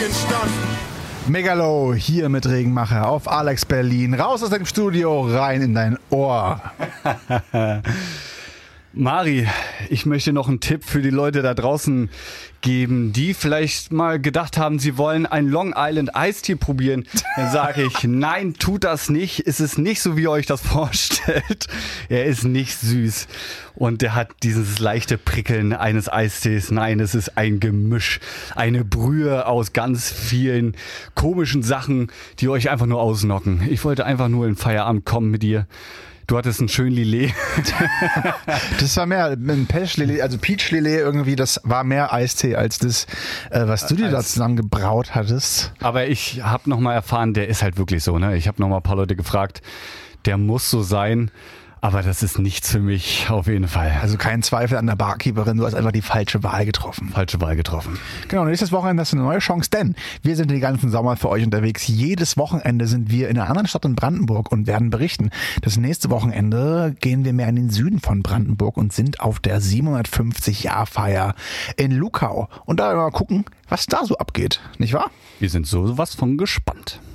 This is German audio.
entstanden. Megalo hier mit Regenmacher auf Alex Berlin. Raus aus dem Studio, rein in dein Ohr. Mari, ich möchte noch einen Tipp für die Leute da draußen geben, die vielleicht mal gedacht haben, sie wollen einen Long Island Iced Tea probieren. Dann sage ich, nein, tut das nicht. Es ist nicht so, wie ihr euch das vorstellt. Er ist nicht süß und der hat dieses leichte Prickeln eines Eistees. Nein, es ist ein Gemisch, eine Brühe aus ganz vielen komischen Sachen, die euch einfach nur ausnocken. Ich wollte einfach nur in Feierabend kommen mit dir. Du hattest einen schönen Lillet. Das war mehr ein Peach-Lillet, also Peach-Lillet irgendwie, das war mehr Eistee als das, was du dir da zusammen gebraut hattest. Aber ich habe nochmal erfahren, der ist halt wirklich so, ne? Ich habe nochmal ein paar Leute gefragt, der muss so sein, aber das ist nichts für mich, auf jeden Fall. Also kein Zweifel an der Barkeeperin, du hast einfach die falsche Wahl getroffen. Falsche Wahl getroffen. Genau, nächstes Wochenende hast du eine neue Chance, denn wir sind den ganzen Sommer für euch unterwegs. Jedes Wochenende sind wir in einer anderen Stadt in Brandenburg und werden berichten. Das nächste Wochenende gehen wir mehr in den Süden von Brandenburg und sind auf der 750-Jahr-Feier in Lukau. Und da mal gucken, was da so abgeht, nicht wahr? Wir sind sowas von gespannt.